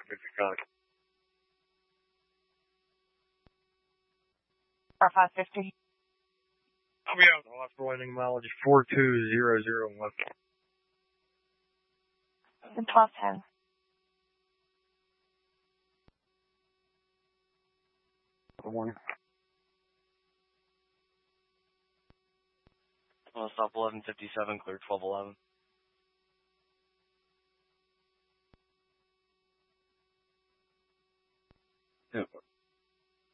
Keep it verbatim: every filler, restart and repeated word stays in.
fifty Cox. R five fifty. I'll be out in the hospital ending mileage four two zero zero one. twelve ten. Good morning. Well, stop eleven fifty-seven, clear twelve eleven.